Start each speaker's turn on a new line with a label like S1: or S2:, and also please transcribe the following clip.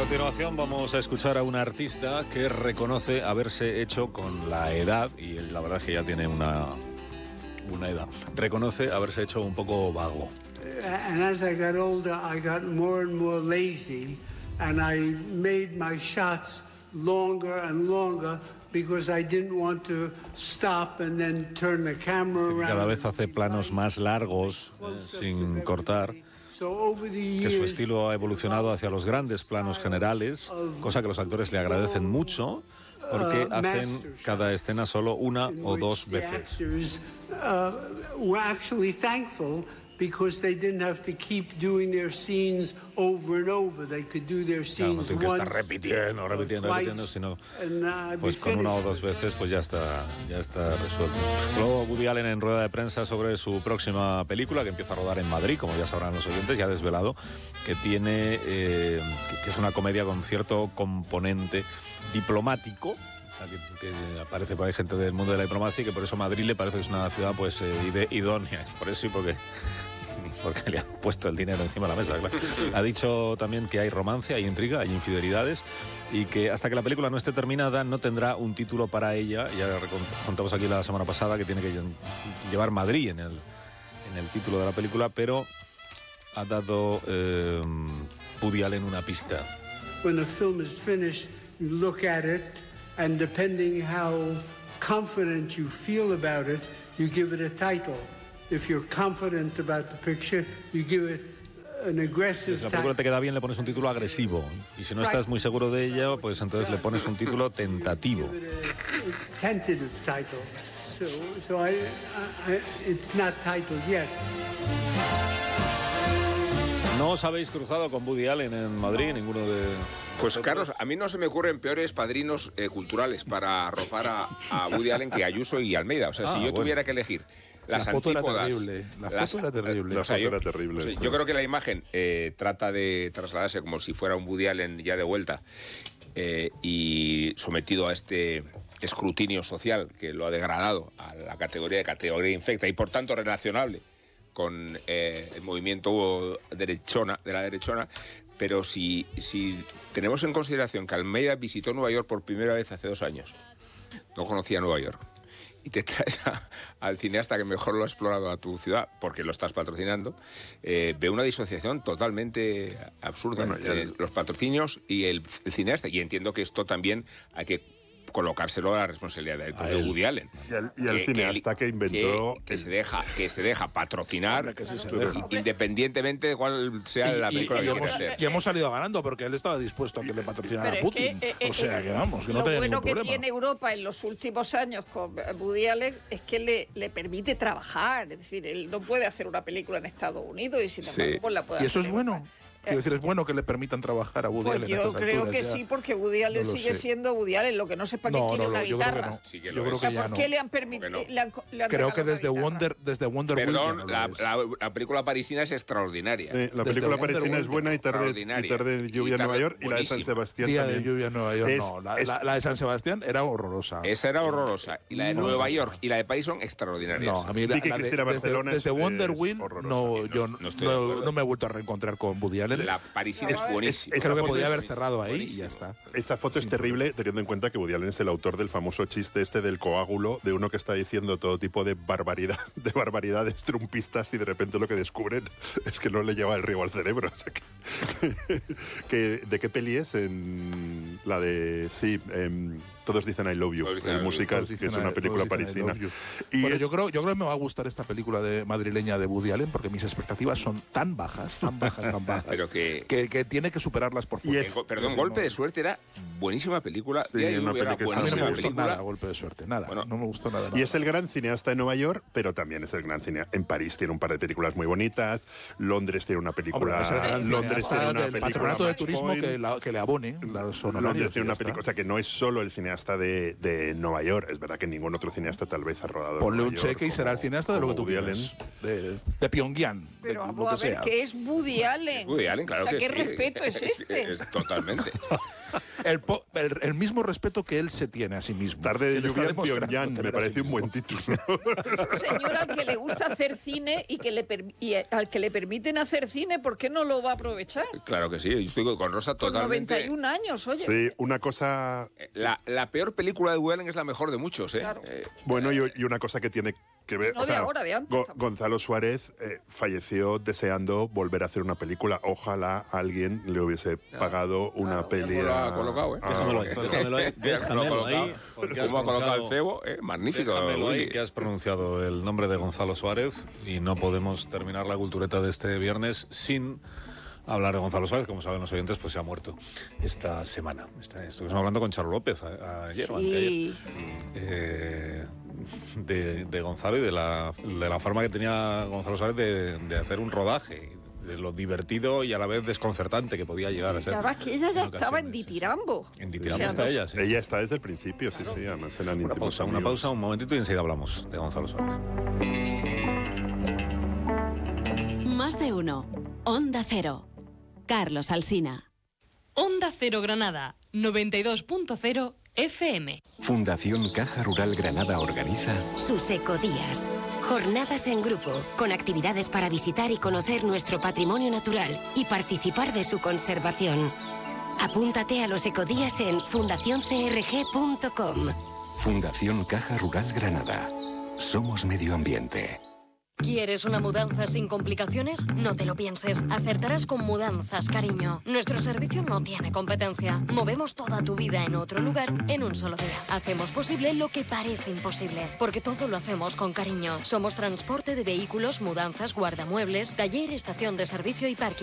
S1: continuación vamos a escuchar a un artista que reconoce haberse hecho con la edad, y la verdad es que ya tiene una edad, reconoce haberse hecho un poco vago.
S2: And as I got older, I got more and more lazy, and I made my shots longer and longer because I didn't want to stop and then turn the camera around.
S1: Cada vez hace planos más largos, sin cortar. Que su estilo ha evolucionado hacia los grandes planos generales, cosa que los actores le agradecen mucho, porque hacen cada escena solo una o dos veces.
S2: Because they didn't have to keep doing their scenes over and over. They could do their scenes
S1: no tienen que estar repitiendo, sino pues con una o dos veces pues ya está resuelto. Luego Woody Allen, en rueda de prensa sobre su próxima película, que empieza a rodar en Madrid, como ya sabrán los oyentes, ya ha desvelado que tiene que es una comedia con cierto componente diplomático. O sea, que aparece por ahí gente del mundo de la diplomacia, y que por eso Madrid le parece que es una ciudad pues idónea. Por eso y porque le han puesto el dinero encima de la mesa, claro. Ha dicho también que hay romance, hay intriga, hay infidelidades, y que hasta que la película no esté terminada no tendrá un título para ella. Ya contamos aquí la semana pasada que tiene que llevar Madrid en el título de la película, pero ha dado Woody Allen una pista.
S2: When the film is finished, you look at it, and depending how confident you feel about it, you give it a title. If you're confident about the picture, you give it an aggressive title.
S1: Si la película te queda bien, le pones un título agresivo. Y si no estás muy seguro de ello, pues entonces le pones un título tentativo.
S2: Tentative title. So it's not titled yet.
S1: ¿No os habéis cruzado con Woody Allen en Madrid, ninguno de...?
S3: Pues Carlos, a mí no se me ocurren peores padrinos culturales para arropar a Woody Allen que Ayuso y Almeida. O sea, si yo tuviera que elegir las antípodas...
S4: La foto era terrible.
S3: Yo creo que la imagen trata de trasladarse como si fuera un Woody Allen ya de vuelta y sometido a este escrutinio social que lo ha degradado a la categoría infecta y por tanto relacionable con el movimiento de la derechona. Pero si tenemos en consideración que Almeida visitó Nueva York por primera vez hace 2 años, no conocía Nueva York, y te traes al cineasta que mejor lo ha explorado a tu ciudad, porque lo estás patrocinando, veo una disociación totalmente absurda entre los patrocinios y el cineasta. Y entiendo que esto también hay que colocárselo a la responsabilidad del propio Woody Allen.
S4: Y el cineasta que inventó...
S3: Que se deja patrocinar, independientemente de cuál sea la película que quiera hacer.
S5: Y hemos salido ganando, porque él estaba dispuesto a que le patrocinara a Putin. O sea, que vamos, que no tenía ningún problema. Lo bueno que
S6: tiene Europa en los últimos años con Woody Allen es que le permite trabajar. Es decir, él no puede hacer una película en Estados Unidos y sin embargo pues la puede hacer.
S5: ¿Y eso es bueno? Quiero decir, es bueno que le permitan trabajar a Woody Allen.
S6: Yo creo que sí, porque Woody Allen sigue siendo Woody Allen. Lo que no sé para qué quiere una guitarra.
S5: Yo creo que ya no.
S6: ¿Por qué le han permitido?
S5: Creo que desde Wonder
S3: Perdón, la película parisina es extraordinaria.
S4: La película parisina es buena, y tarde de lluvia en Nueva York, y la de San Sebastián
S5: Día
S4: también.
S5: de lluvia en Nueva York, no. La de San Sebastián era horrorosa.
S3: Esa era horrorosa. Y la de Nueva York y la de París son extraordinarias.
S5: No, a mí desde Wonder Wheel no me he vuelto a reencontrar con Woody Allen.
S3: La parisina es buenísima.
S5: Creo que podía haber cerrado ahí y ya está.
S4: Esa foto es terrible, teniendo en cuenta que Woody Allen es el autor del famoso chiste del coágulo, de uno que está diciendo todo tipo de barbaridades trumpistas, y de repente lo que descubren es que no le lleva el riego al cerebro. O sea ¿de qué peli es? La de... Sí, Todos dicen I Love You, el musical, que es una película parisina.
S5: Y bueno, yo creo que me va a gustar esta película madrileña de Woody Allen, porque mis expectativas son tan bajas,
S3: pero
S5: que tiene que superarlas por favor.
S3: Perdón, Golpe de Suerte era buenísima película.
S4: Sí,
S5: a mí no me gustó nada Golpe de Suerte, nada. Bueno, no me gustó nada.
S4: Y es el gran cineasta en Nueva York, pero también es el gran cineasta en París. Tiene un par de películas muy bonitas. Londres tiene una película. Londres tiene una película.
S5: Patronato de Turismo que le abone.
S4: Londres tiene una película. O sea, que no es solo el cineasta de Nueva York. Es verdad que ningún otro cineasta tal vez ha rodado.
S5: Ponle un cheque y será el cineasta de lo que tú quieras. De Pyongyang.
S6: Pero vamos a ver, ¿qué es Woody Allen?
S3: Woody Allen, claro que sí.
S6: ¿Qué respeto es este?
S3: Totalmente.
S5: el mismo respeto que él se tiene a sí mismo.
S4: Tarde de lluvia en Pyongyang, me parece un buen título.
S6: Señor al que le gusta hacer cine y al que le permiten hacer cine, ¿por qué no lo va a aprovechar?
S3: Claro que sí, yo estoy con Rosa totalmente.
S6: Con 91 años, oye.
S4: Sí, una cosa...
S3: La peor película de Woody Allen es la mejor de muchos, ¿eh?
S6: Claro.
S4: Bueno, y una cosa que tiene que ver...
S6: No de ahora, de antes.
S4: Gonzalo Suárez falleció deseando volver a hacer una película. Ojalá alguien le hubiese pagado una peli.
S3: Lo ha colocado, ¿eh?
S1: Déjamelo ahí.
S3: ¿Cómo ha colocado el cebo? Magnífico.
S1: Déjamelo ahí, que has pronunciado el nombre de Gonzalo Suárez y no podemos terminar la cultureta de este viernes sin hablar de Gonzalo Suárez. Como saben los oyentes, pues se ha muerto esta semana. Estuvimos hablando con Charo López ayer o anteayer. De Gonzalo y de la forma que tenía Gonzalo Suárez de hacer un rodaje, de lo divertido y a la vez desconcertante que podía llegar a ser.
S6: La verdad es que ella ya estaba en Ditirambo.
S1: En Ditirambo está ella, sí.
S4: Ella está desde el principio, sí, además eran íntimos
S1: Una
S4: amigos.
S1: pausa, un momentito y enseguida hablamos de Gonzalo Suárez.
S7: Más de uno. Onda Cero. Carlos Alsina.
S8: Onda Cero Granada, 92.0 FM.
S9: Fundación Caja Rural Granada organiza
S10: Sus Ecodías. Jornadas en grupo, con actividades para visitar y conocer nuestro patrimonio natural y participar de su conservación. Apúntate a los ecodías en fundacioncrg.com.
S9: Fundación Caja Rural Granada. Somos medio ambiente.
S8: ¿Quieres una mudanza sin complicaciones? No te lo pienses. Acertarás con Mudanzas Cariño. Nuestro servicio no tiene competencia. Movemos toda tu vida en otro lugar en un solo día. Hacemos posible lo que parece imposible, porque todo lo hacemos con cariño. Somos transporte de vehículos, mudanzas, guardamuebles, taller, estación de servicio y parking.